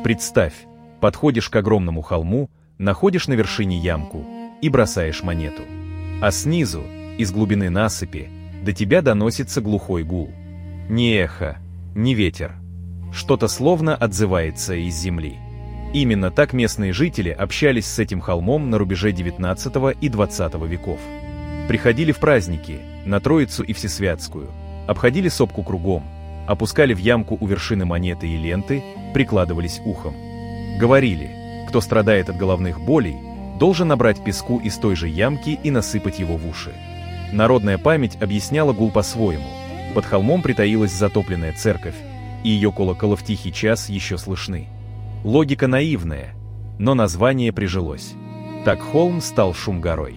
Представь, подходишь к огромному холму, находишь на вершине ямку и бросаешь монету. А снизу, из глубины насыпи, до тебя доносится глухой гул. Ни эхо, ни ветер. Что-то словно отзывается из земли. Именно так местные жители общались с этим холмом на рубеже XIX и XX веков. Приходили в праздники, на Троицу и Всесвятскую, обходили сопку кругом, опускали в ямку у вершины монеты и ленты, прикладывались ухом. Говорили, кто страдает от головных болей, должен набрать песку из той же ямки и насыпать его в уши. Народная память объясняла гул по-своему. Под холмом притаилась затопленная церковь, и ее колокола в тихий час еще слышны. Логика наивная, но название прижилось. Так холм стал Шум-горой.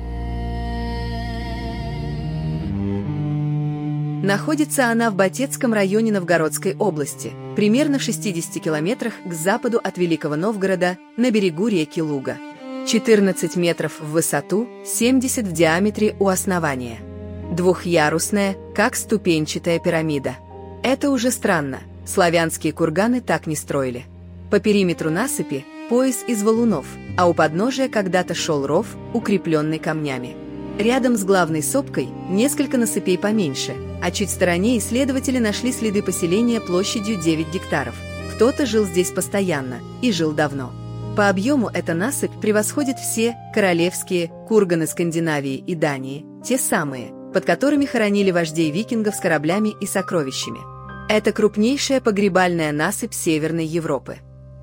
Находится она в Батецком районе Новгородской области, примерно в 60 километрах к западу от Великого Новгорода, на берегу реки Луга. 14 метров в высоту, 70 в диаметре у основания. Двухъярусная, как ступенчатая пирамида. Это уже странно, славянские курганы так не строили. По периметру насыпи пояс из валунов, а у подножия когда-то шел ров, укрепленный камнями. Рядом с главной сопкой несколько насыпей поменьше, а чуть в стороне исследователи нашли следы поселения площадью 9 гектаров. Кто-то жил здесь постоянно и жил давно. По объему эта насыпь превосходит все королевские курганы Скандинавии и Дании, те самые, под которыми хоронили вождей викингов с кораблями и сокровищами. Это крупнейшая погребальная насыпь Северной Европы.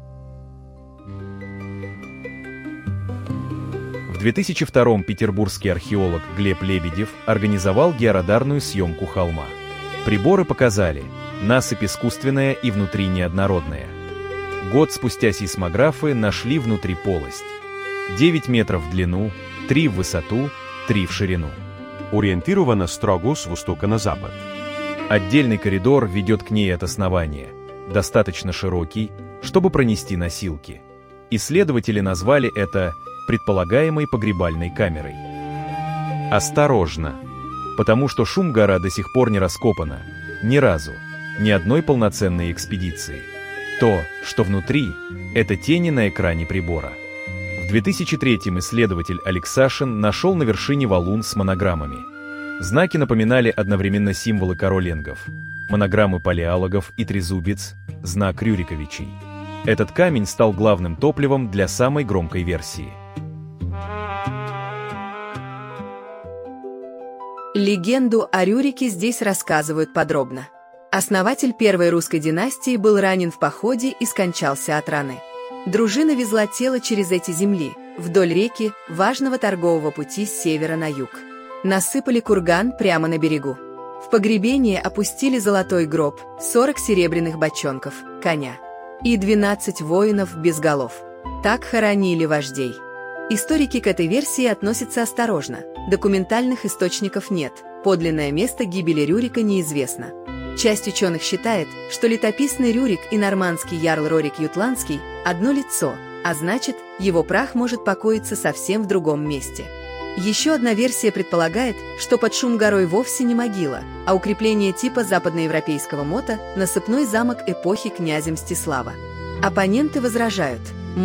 В 2002-м петербургский археолог Глеб Лебедев организовал георадарную съемку холма. Приборы показали, насыпь искусственная и внутри неоднородная. Год спустя сейсмографы нашли внутри полость. 9 метров в длину, 3 в высоту, 3 в ширину. Ориентирована строго с востока на запад. Отдельный коридор ведет к ней от основания, достаточно широкий, чтобы пронести носилки. Исследователи назвали это предполагаемой погребальной камерой. Осторожно, потому что Шум-гора до сих пор не раскопана, ни разу, ни одной полноценной экспедиции. То, что внутри, это тени на экране прибора. В 2003-м исследователь Алексашин нашел на вершине валун с монограммами. Знаки напоминали одновременно символы короленгов, монограммы палеологов и трезубец, знак Рюриковичей. Этот камень стал главным топливом для самой громкой версии. Легенду о Рюрике здесь рассказывают подробно. Основатель первой русской династии был ранен в походе и скончался от раны. Дружина везла тело через эти земли, вдоль реки, важного торгового пути с севера на юг. Насыпали курган прямо на берегу. В погребение опустили золотой гроб, 40 серебряных бочонков, коня и 12 воинов без голов. Так хоронили вождей. Историки к этой версии относятся осторожно. Документальных источников нет, подлинное место гибели Рюрика неизвестно. Часть ученых считает, что летописный Рюрик и нормандский ярл Рорик Ютландский – одно лицо, а значит, его прах может покоиться совсем в другом месте. Еще одна версия предполагает, что под Шум-горой вовсе не могила, а укрепление типа западноевропейского мота – насыпной замок эпохи князя Мстислава. Оппоненты возражают –